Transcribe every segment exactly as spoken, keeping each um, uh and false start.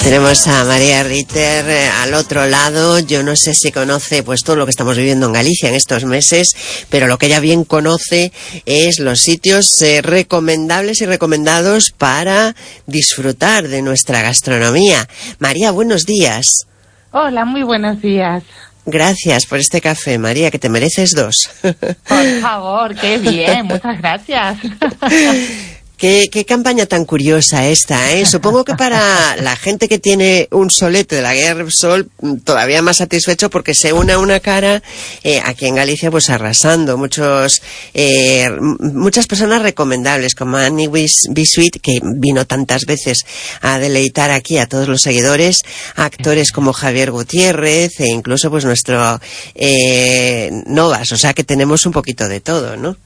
Tenemos a María Ritter eh, al otro lado. Yo no sé si conoce pues todo lo que estamos viviendo en Galicia en estos meses, pero lo que ella bien conoce es los sitios eh, recomendables y recomendados para disfrutar de nuestra gastronomía. María, buenos días. Hola, muy buenos días. Gracias por este café, María, que te mereces dos. Por favor, qué bien, muchas gracias. Qué, qué campaña tan curiosa esta, ¿eh? Supongo que para la gente que tiene un solete de la Guía Repsol, todavía más satisfecho porque se une a una cara eh, aquí en Galicia, pues arrasando. Muchos, eh, muchas personas recomendables, como Annie Bisuit, que vino tantas veces a deleitar aquí a todos los seguidores, actores como Javier Gutiérrez e incluso pues nuestro eh, Novas, o sea que tenemos un poquito de todo, ¿no?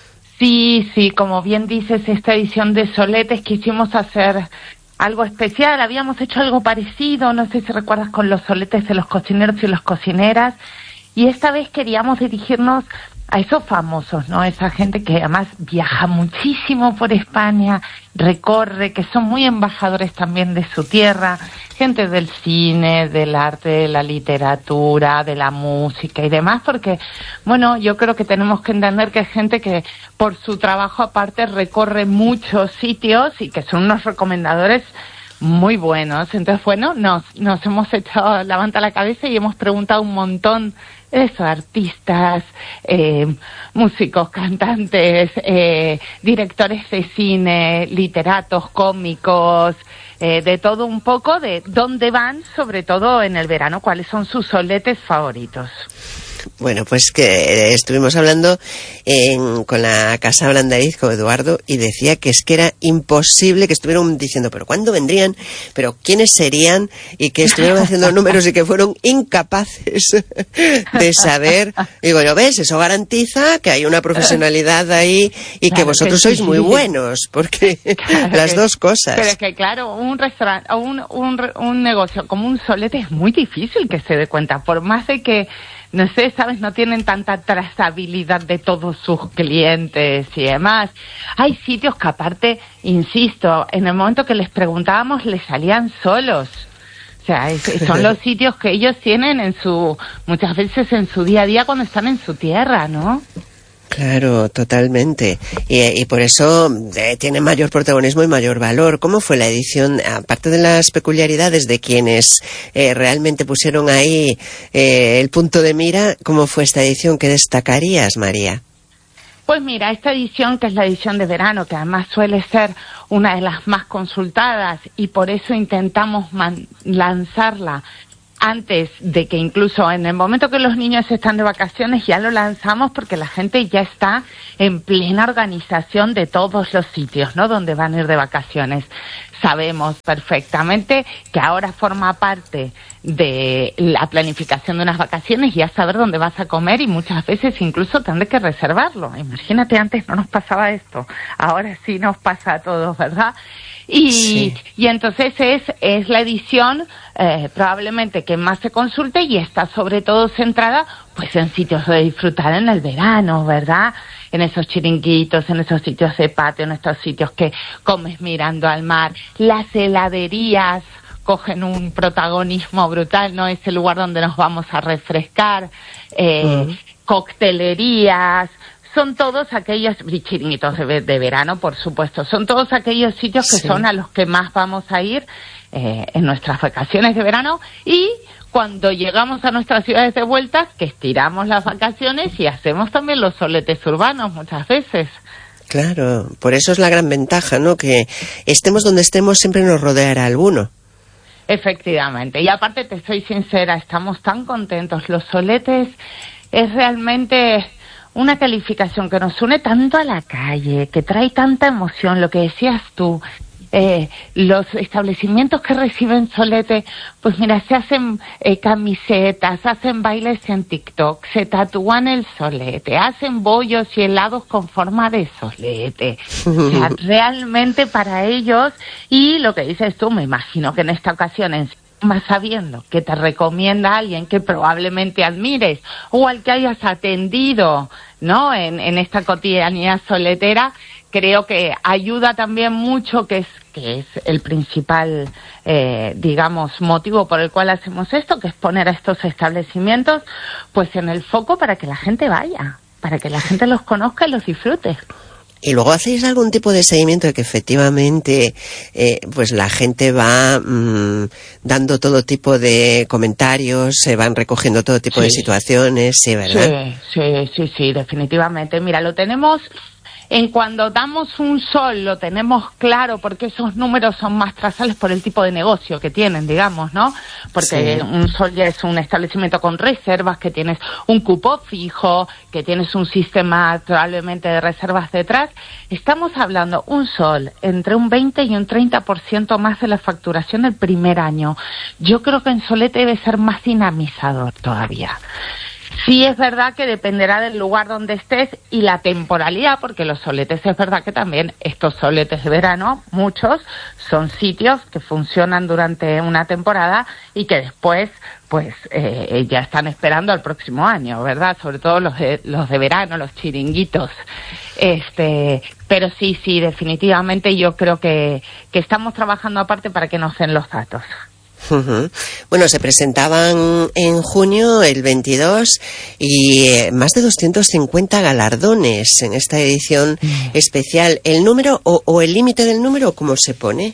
Sí, sí, como bien dices, esta edición de Soletes quisimos hacer algo especial. Habíamos hecho algo parecido, no sé si recuerdas, con los soletes de los cocineros y las cocineras. Y esta vez queríamos dirigirnos a esos famosos, ¿no? Esa gente que además viaja muchísimo por España, recorre, que son muy embajadores también de su tierra, gente del cine, del arte, de la literatura, de la música y demás, porque, bueno, yo creo que tenemos que entender que hay gente que por su trabajo aparte recorre muchos sitios y que son unos recomendadores muy buenos. Entonces, bueno, nos, nos hemos echado la manta a la cabeza y hemos preguntado un montón eso, artistas, eh, músicos, cantantes, eh, directores de cine, literatos, cómicos, eh, de todo un poco, de dónde van, sobre todo en el verano, cuáles son sus soletes favoritos. Bueno, pues que estuvimos hablando en, con la Casa Blandariz, con Eduardo, y decía que es que era imposible, que estuvieron diciendo, pero ¿cuándo vendrían? ¿Pero quiénes serían? Y que estuvieron haciendo números y que fueron incapaces de saber. Y digo, ¿lo ves? Eso garantiza que hay una profesionalidad ahí y claro, que vosotros que sí. sois muy buenos, porque claro las que, dos cosas. Pero es que, claro, un restaurante o un, un, un negocio como un solete es muy difícil que se dé cuenta, por más de que no sé, ¿sabes? No tienen tanta trazabilidad de todos sus clientes y demás. Hay sitios que aparte, insisto, en el momento que les preguntábamos les salían solos. O sea, es, son los sitios que ellos tienen en su, muchas veces en su día a día cuando están en su tierra, ¿no? Claro, totalmente. Y, y por eso eh, tiene mayor protagonismo y mayor valor. ¿Cómo fue la edición? Aparte de las peculiaridades de quienes eh, realmente pusieron ahí eh, el punto de mira, ¿cómo fue esta edición? ¿Qué destacarías, María? Pues mira, esta edición, que es la edición de verano, que además suele ser una de las más consultadas y por eso intentamos man- lanzarla antes de que incluso en el momento que los niños están de vacaciones ya lo lanzamos, porque la gente ya está en plena organización de todos los sitios, ¿no?, donde van a ir de vacaciones. Sabemos perfectamente que ahora forma parte de la planificación de unas vacaciones ya saber dónde vas a comer, y muchas veces incluso tendré que reservarlo. Imagínate, antes no nos pasaba esto, ahora sí nos pasa a todos, ¿verdad? Y, sí. y entonces es, es la edición eh, probablemente que más se consulte y está sobre todo centrada pues en sitios de disfrutar en el verano, ¿verdad? En esos chiringuitos, en esos sitios de patio, en estos sitios que comes mirando al mar. Las heladerías cogen un protagonismo brutal, ¿no? Es el lugar donde nos vamos a refrescar, eh, uh-huh. coctelerías. Son todos aquellos, chiringuitos de, de verano, por supuesto, son todos aquellos sitios que sí. son a los que más vamos a ir eh, en nuestras vacaciones de verano, y cuando llegamos a nuestras ciudades de vuelta, que estiramos las vacaciones y hacemos también los soletes urbanos muchas veces. Claro, por eso es la gran ventaja, ¿no? Que estemos donde estemos siempre nos rodeará alguno. Efectivamente, y aparte te soy sincera, estamos tan contentos. Los soletes es realmente una calificación que nos une tanto a la calle, que trae tanta emoción, lo que decías tú. Eh, los establecimientos que reciben solete, pues mira, se hacen eh, camisetas, hacen bailes en TikTok, se tatúan el solete, hacen bollos y helados con forma de solete. O sea, realmente para ellos, y lo que dices tú, me imagino que en esta ocasión en más sabiendo que te recomienda a alguien que probablemente admires o al que hayas atendido, ¿no?, en, en esta cotidianidad soletera, creo que ayuda también mucho, que es que es el principal, eh, digamos, motivo por el cual hacemos esto, que es poner a estos establecimientos pues en el foco para que la gente vaya, para que la gente los conozca y los disfrute. Y luego hacéis algún tipo de seguimiento de que efectivamente eh, pues la gente va mmm, dando todo tipo de comentarios, se van recogiendo todo tipo sí. de situaciones, sí, ¿verdad? Sí, sí, sí, sí, definitivamente. Mira, lo tenemos en cuando damos un sol, lo tenemos claro, porque esos números son más trazables por el tipo de negocio que tienen, digamos, ¿no? Porque sí. un sol ya es un establecimiento con reservas, que tienes un cupo fijo, que tienes un sistema probablemente de reservas detrás. Estamos hablando un sol entre un veinte y un treinta por ciento más de la facturación del primer año. Yo creo que en Solete debe ser más dinamizador todavía. Sí, es verdad que dependerá del lugar donde estés y la temporalidad, porque los soletes, es verdad que también estos soletes de verano, muchos, son sitios que funcionan durante una temporada y que después, pues, eh, ya están esperando al próximo año, ¿verdad? Sobre todo los de, los de verano, los chiringuitos. Este, pero sí, sí, definitivamente yo creo que, que estamos trabajando aparte para que nos den los datos. Uh-huh. Bueno, se presentaban en junio, el veintidós, y eh, más de doscientos cincuenta galardones en esta edición mm. especial. ¿El número o, o el límite del número, cómo se pone?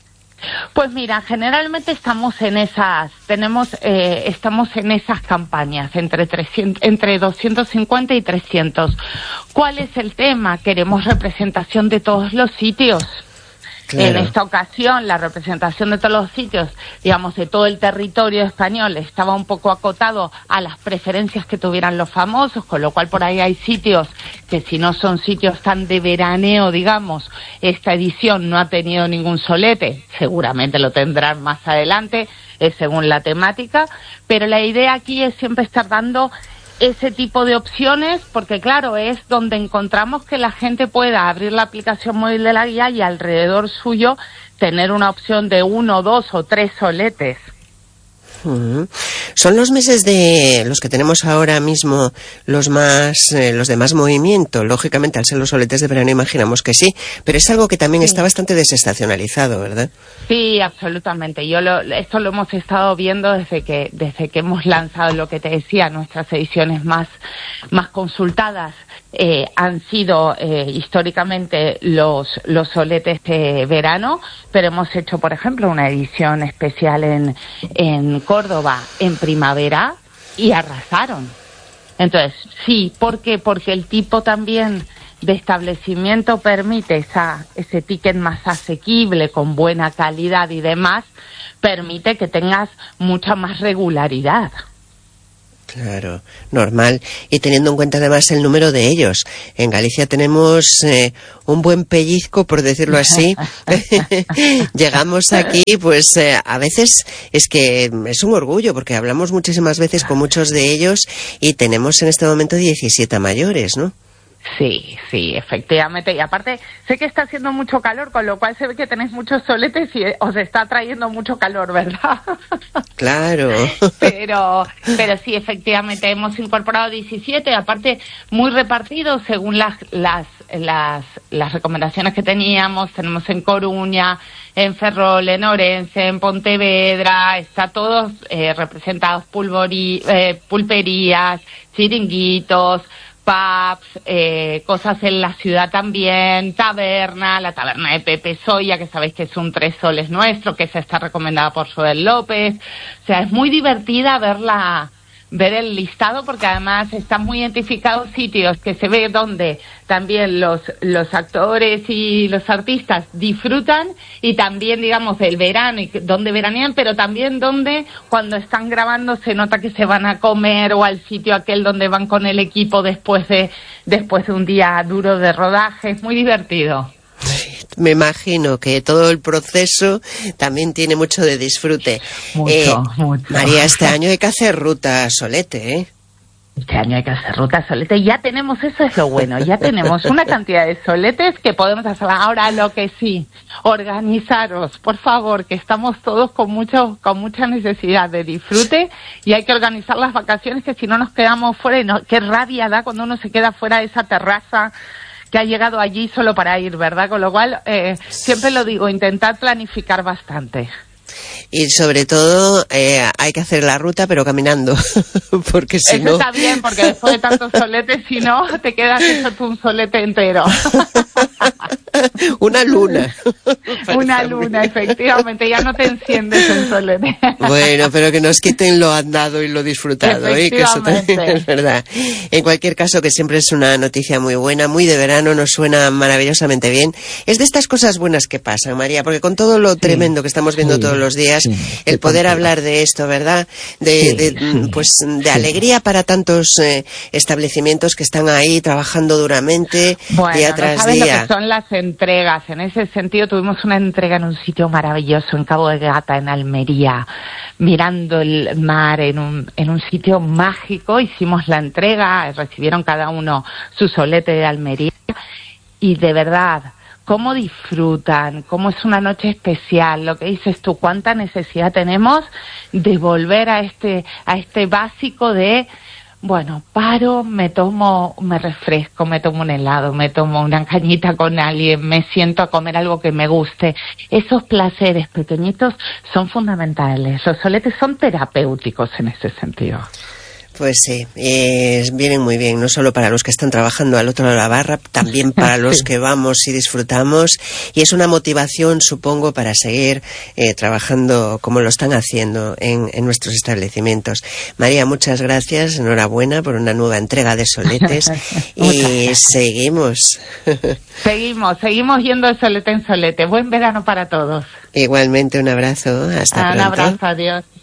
Pues mira, generalmente estamos en esas, tenemos, eh, estamos en esas campañas, entre trescientos, entre doscientos cincuenta y trescientos. ¿Cuál es el tema? Queremos representación de todos los sitios. Claro. En esta ocasión, la representación de todos los sitios, digamos, de todo el territorio español, estaba un poco acotado a las preferencias que tuvieran los famosos, con lo cual por ahí hay sitios que, si no son sitios tan de veraneo, digamos, esta edición no ha tenido ningún solete, seguramente lo tendrán más adelante, eh, según la temática, pero la idea aquí es siempre estar dando ese tipo de opciones, porque claro, es donde encontramos que la gente pueda abrir la aplicación móvil de la guía y alrededor suyo tener una opción de uno, dos o tres soletes. Uh-huh. Son los meses de los que tenemos ahora mismo los más eh, los de más movimiento. Lógicamente, al ser los soletes de verano imaginamos que sí, pero es algo que también sí. está bastante desestacionalizado, ¿verdad? Sí, absolutamente. Yo lo, esto lo hemos estado viendo desde que desde que hemos lanzado, lo que te decía, nuestras ediciones más más consultadas. Eh, han sido eh, históricamente los los soletes de verano, pero hemos hecho, por ejemplo, una edición especial en en Córdoba en primavera y arrasaron. Entonces, sí, ¿por qué? Porque el tipo también de establecimiento permite esa ese ticket más asequible, con buena calidad y demás, permite que tengas mucha más regularidad. Claro, normal. Y teniendo en cuenta además el número de ellos. En Galicia tenemos eh, un buen pellizco, por decirlo así. Llegamos aquí, pues eh, a veces es que es un orgullo, porque hablamos muchísimas veces con muchos de ellos y tenemos en este momento diecisiete mayores, ¿no? Sí, sí, efectivamente. Y aparte, sé que está haciendo mucho calor, con lo cual se ve que tenéis muchos soletes y os está trayendo mucho calor, ¿verdad? Claro. Pero, pero sí, efectivamente, hemos incorporado diecisiete, aparte muy repartidos según las, las, las, las recomendaciones que teníamos. Tenemos en Coruña, en Ferrol, en Orense, en Pontevedra, está todos eh, representados, pulvori, eh, pulperías, chiringuitos, pubs, eh, cosas en la ciudad también, taberna, la taberna de Pepe Soya, que sabéis que es un tres soles nuestro, que esa está recomendada por Joel López. O sea, es muy divertida verla, ver el listado, porque además están muy identificados sitios que se ve donde también los los actores y los artistas disfrutan, y también, digamos, del verano y donde veranean, pero también donde cuando están grabando se nota que se van a comer, o al sitio aquel donde van con el equipo después de después de un día duro de rodaje. Es muy divertido. Me imagino que todo el proceso también tiene mucho de disfrute. Mucho, eh, mucho. María, este año hay que hacer ruta Solete, ¿eh? Este año hay que hacer ruta Solete. Ya tenemos, eso es lo bueno, ya tenemos una cantidad de soletes que podemos hacer. Ahora, lo que sí, organizaros, por favor, que estamos todos con mucho, con mucha necesidad de disfrute, y hay que organizar las vacaciones, que si no nos quedamos fuera. Y no, qué rabia da cuando uno se queda fuera de esa terraza que ha llegado allí solo para ir, ¿verdad? Con lo cual, eh, siempre lo digo, intentad planificar bastante. Y sobre todo eh, hay que hacer la ruta pero caminando, porque si Eso no... está bien, porque después de tantos soletes, si no, te quedas hecho tú un solete entero. Una luna. Una luna, efectivamente, ya no te enciendes en solete. Bueno, pero que nos quiten lo andado y lo disfrutado, ¿eh? Que eso también es verdad. En cualquier caso, que siempre es una noticia muy buena, muy de verano, nos suena maravillosamente bien. Es de estas cosas buenas que pasan, María, porque con todo lo sí, tremendo que estamos viendo sí, todos los días, sí, el poder hablar de esto, ¿verdad? De, sí, de sí, pues de sí. alegría para tantos eh, establecimientos que están ahí trabajando duramente, bueno, día tras no sabes día. Lo que son las entregas. En ese sentido, tuvimos una entrega en un sitio maravilloso, en Cabo de Gata, en Almería, mirando el mar en un, en un sitio mágico. Hicimos la entrega, recibieron cada uno su solete de Almería, y de verdad, cómo disfrutan, cómo es una noche especial, lo que dices tú, cuánta necesidad tenemos de volver a este, a este básico de, bueno, paro, me tomo, me refresco, me tomo un helado, me tomo una cañita con alguien, me siento a comer algo que me guste. Esos placeres pequeñitos son fundamentales. Los soletes son terapéuticos en ese sentido. Pues sí, eh, vienen muy bien, no solo para los que están trabajando al otro lado de la barra, también para los sí. que vamos y disfrutamos, y es una motivación, supongo, para seguir eh, trabajando como lo están haciendo en, en nuestros establecimientos. María, muchas gracias, enhorabuena por una nueva entrega de soletes, y seguimos. Seguimos, seguimos yendo de solete en solete. Buen verano para todos. Igualmente, un abrazo, hasta ah, pronto. Un abrazo, adiós.